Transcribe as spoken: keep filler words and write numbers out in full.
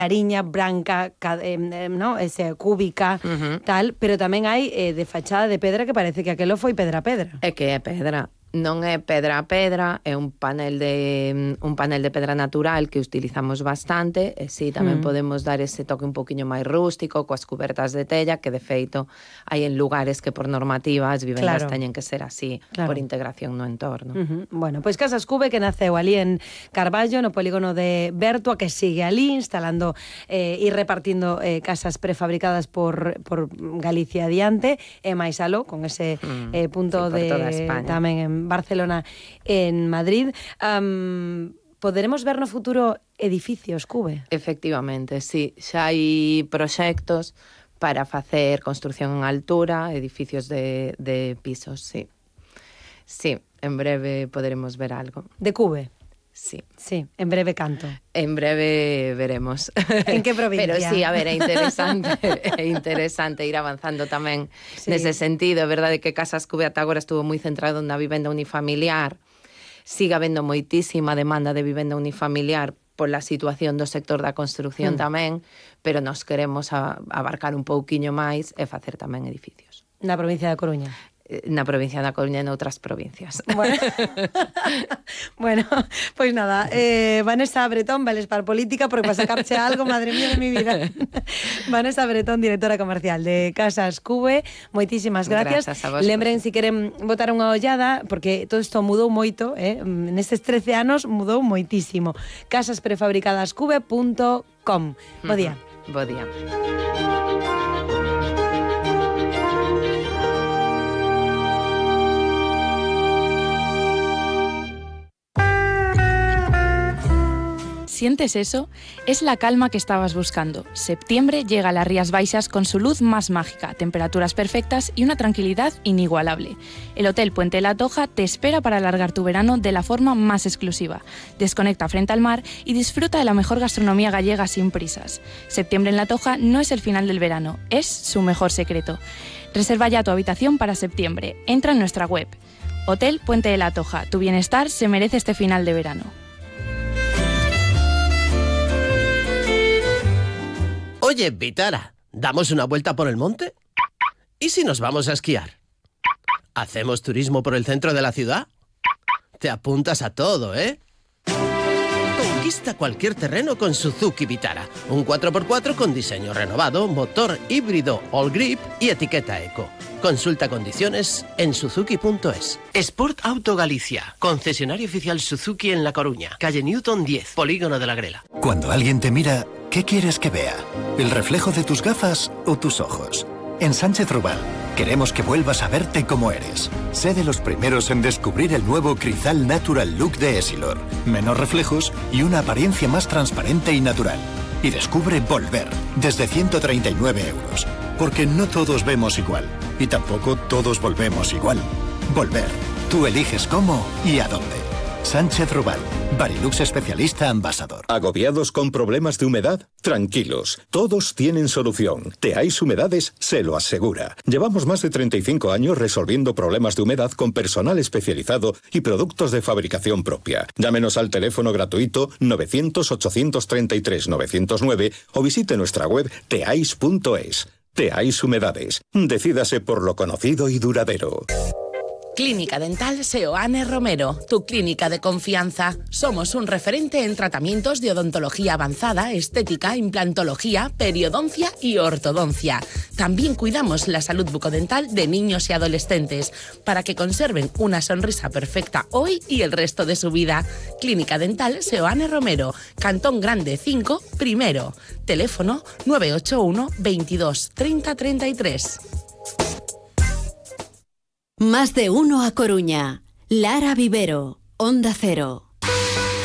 ariña branca, eh, ¿no? Ese, cúbica, uh-huh. tal, pero tamén hai eh, de fachada de pedra que parece que aquelo foi pedra a pedra. É que é pedra. Non é pedra a pedra, é un panel de un panel de pedra natural que utilizamos bastante, e si tamén mm. podemos dar ese toque un poquinho máis rústico coas cubertas de tella, que de feito hai en lugares que por normativa as vivendas claro. teñen que ser así, claro. por integración no entorno. Uh-huh. Bueno, pois Casas Cube, que naceu ali en Carballo, no polígono de Bertua, que sigue ali instalando eh, e repartindo eh, casas prefabricadas por, por Galicia adiante, e máis aló, con ese mm. eh, punto sí, de tamén en Barcelona, en Madrid. Um, poderemos ver no futuro edificios Cube? Efectivamente, sí. Xa hai proxectos para facer construción en altura, edificios de, de pisos, sí. Sí, en breve poderemos ver algo. De Cube? Sí. Sí, en breve canto. En breve veremos. En que provincia? Pero sí, a ver, é interesante, é interesante ir avanzando tamén sí. nese sentido. É verdade que Casas Cube ata agora estuvo moi centrado na vivenda unifamiliar. Siga habendo moitísima demanda de vivenda unifamiliar pola situación do sector da construción mm. tamén, pero nos queremos a, abarcar un pouquiño máis e facer tamén edificios. Na provincia da Coruña? Na provincia da Coruña e noutras provincias. Bueno, bueno pois pues nada, eh, Vanessa Bretón, vales para política, porque para sacarse algo, madre mía de mi vida. Vanessa Bretón, directora comercial de Casas Cube, moitísimas gracias. Grazas a vos. Lembren, si queren botar unha ollada, porque todo isto mudou moito, eh? nestes trece anos mudou moitísimo. casas prefabricadas cube punto com. Bo día. Uh-huh. Bo día. ¿Sientes eso? Es la calma que estabas buscando. Septiembre llega a las Rías Baixas con su luz más mágica, temperaturas perfectas y una tranquilidad inigualable. El Hotel Puente de la Toja te espera para alargar tu verano de la forma más exclusiva. Desconecta frente al mar y disfruta de la mejor gastronomía gallega sin prisas. Septiembre en la Toja no es el final del verano, es su mejor secreto. Reserva ya tu habitación para septiembre. Entra en nuestra web. Hotel Puente de la Toja. Tu bienestar se merece este final de verano. Oye, Vitara, ¿damos una vuelta por el monte? ¿Y si nos vamos a esquiar? ¿Hacemos turismo por el centro de la ciudad? Te apuntas a todo, ¿eh? Conquista cualquier terreno con Suzuki Vitara. Un cuatro por cuatro con diseño renovado, motor híbrido All Grip y etiqueta Eco. Consulta condiciones en suzuki punto es. Sport Auto Galicia, concesionario oficial Suzuki en La Coruña, calle Newton diez, Polígono de la Grela. Cuando alguien te mira, ¿qué quieres que vea? ¿El reflejo de tus gafas o tus ojos? En Sánchez Rubal queremos que vuelvas a verte como eres. Sé de los primeros en descubrir el nuevo Crizal Natural Look de Essilor. Menos reflejos y una apariencia más transparente y natural. Y descubre Volver, desde ciento treinta y nueve euros. Porque no todos vemos igual. Y tampoco todos volvemos igual. Volver. Tú eliges cómo y a dónde. Sánchez Rubal, Barilux especialista ambasador. ¿Agobiados con problemas de humedad? Tranquilos, todos tienen solución. Teais Humedades se lo asegura. Llevamos más de treinta y cinco años resolviendo problemas de humedad con personal especializado y productos de fabricación propia. Llámenos al teléfono gratuito novecientos, ochocientos treinta y tres, novecientos nueve o visite nuestra web teais punto es. Teais Humedades. Decídase por lo conocido y duradero. Clínica Dental Seoane Romero, tu clínica de confianza. Somos un referente en tratamientos de odontología avanzada, estética, implantología, periodoncia y ortodoncia. También cuidamos la salud bucodental de niños y adolescentes para que conserven una sonrisa perfecta hoy y el resto de su vida. Clínica Dental Seoane Romero, Cantón Grande cinco, primero. Teléfono nueve ocho uno, veintidós, treinta, treinta y tres. Más de uno a Coruña. Lara Vivero, Onda Cero.